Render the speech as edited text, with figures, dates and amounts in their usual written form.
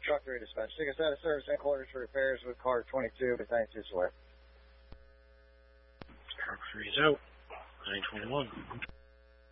Truck 3 dispatch. Take us out of service and quarters for repairs with car 22 with 92 Sawyer. Truck 3 is out. 921.